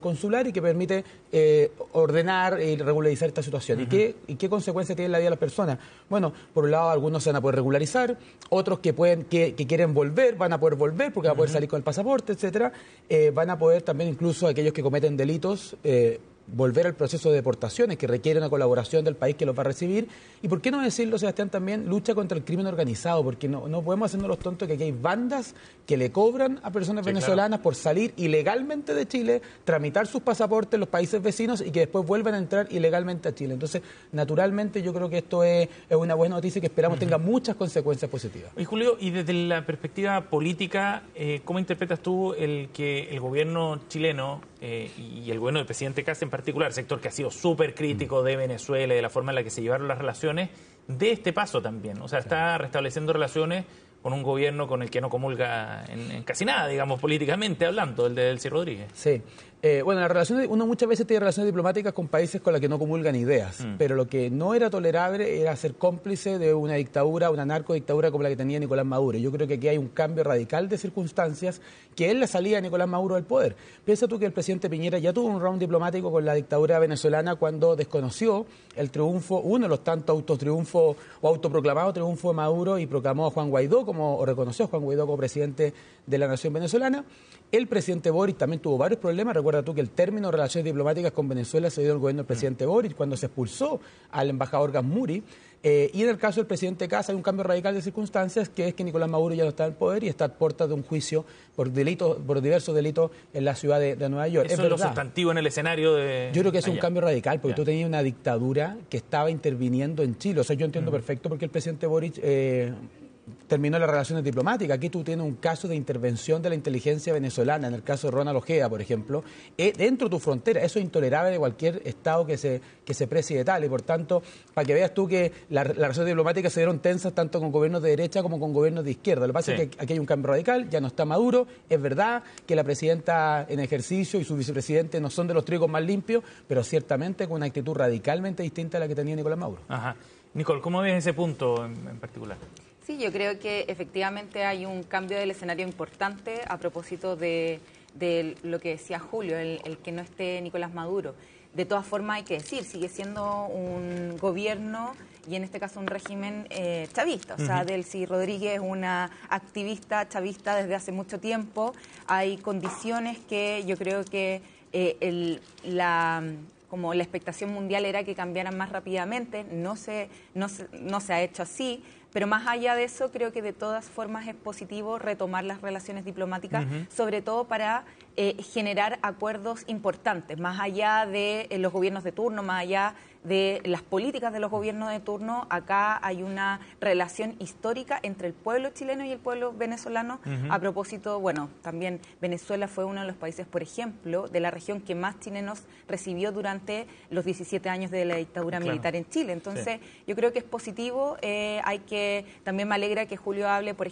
consular y que permite ordenar y regularizar esta situación. ¿Y qué consecuencias tiene en la vida de las personas? Bueno, por un lado, algunos se van a poder regularizar, otros que quieren volver, van a poder volver porque van a poder salir con el pasaporte, etcétera. Van a poder también, incluso aquellos que cometen delitos, volver al proceso de deportaciones que requiere una colaboración del país que los va a recibir. Y por qué no decirlo, Sebastián, también lucha contra el crimen organizado, porque no podemos hacernos los tontos que aquí hay bandas que le cobran a personas venezolanas por salir ilegalmente de Chile, tramitar sus pasaportes en los países vecinos y que después vuelvan a entrar ilegalmente a Chile. Entonces, naturalmente, yo creo que esto es una buena noticia y que esperamos tenga muchas consecuencias positivas. Y Julio, y desde la perspectiva política, ¿cómo interpretas tú que el gobierno chileno y el gobierno del presidente Kast en particular, sector que ha sido súper crítico de Venezuela y de la forma en la que se llevaron las relaciones, de este paso también? O sea, está restableciendo relaciones con un gobierno con el que no comulga en casi nada, digamos, políticamente hablando, el de Delcy Rodríguez. Sí. Bueno, las relaciones, uno muchas veces tiene relaciones diplomáticas con países con los que no comulgan ideas, pero lo que no era tolerable era ser cómplice de una dictadura, una narcodictadura como la que tenía Nicolás Maduro. Yo creo que aquí hay un cambio radical de circunstancias que es la salida de Nicolás Maduro del poder. Piensa tú que el presidente Piñera ya tuvo un round diplomático con la dictadura venezolana cuando desconoció el triunfo, uno de los tantos autotriunfos o autoproclamado triunfo de Maduro y proclamó a Juan Guaidó o reconoció a Juan Guaidó como presidente de la nación venezolana. El presidente Boric también tuvo varios problemas. Recuerda tú que el término de relaciones diplomáticas con Venezuela se dio en el gobierno del presidente Boric cuando se expulsó al embajador Gasmuri. Y en el caso del presidente Kast hay un cambio radical de circunstancias, que es que Nicolás Maduro ya no está en el poder y está a puertas de un juicio por diversos delitos en la ciudad de Nueva York. Eso es lo sustantivo en el escenario de... Yo creo que es un cambio radical, porque tú tenías una dictadura que estaba interviniendo en Chile. O sea, yo entiendo perfecto por qué el presidente Boric terminó las relaciones diplomáticas. Aquí tú tienes un caso de intervención de la inteligencia venezolana, en el caso de Ronald Ojeda, por ejemplo, dentro de tu frontera. Eso es intolerable de cualquier Estado que se precie de tal. Y por tanto, para que veas tú que las relaciones diplomáticas se dieron tensas tanto con gobiernos de derecha como con gobiernos de izquierda. Lo que pasa es que aquí hay un cambio radical, ya no está Maduro. Es verdad que la presidenta en ejercicio y su vicepresidente no son de los trigos más limpios, pero ciertamente con una actitud radicalmente distinta a la que tenía Nicolás Maduro. Ajá. Nicole, ¿cómo ves ese punto en particular? Sí, yo creo que efectivamente hay un cambio del escenario importante a propósito de lo que decía Julio, el que no esté Nicolás Maduro. De todas formas, hay que decir, sigue siendo un gobierno y en este caso un régimen chavista. O sea, Delcy Rodríguez es una activista chavista desde hace mucho tiempo. Hay condiciones que yo creo que como la expectación mundial era que cambiaran más rápidamente, no se ha hecho así, pero más allá de eso, creo que de todas formas es positivo retomar las relaciones diplomáticas, sobre todo para generar acuerdos importantes, más allá de los gobiernos de turno, más allá de las políticas de los gobiernos de turno. Acá hay una relación histórica entre el pueblo chileno y el pueblo venezolano. A propósito, bueno, también Venezuela fue uno de los países, por ejemplo, de la región que más chilenos recibió durante los 17 años de la dictadura militar en Chile. Entonces, yo creo que es positivo. También me alegra que Julio hable, por ejemplo,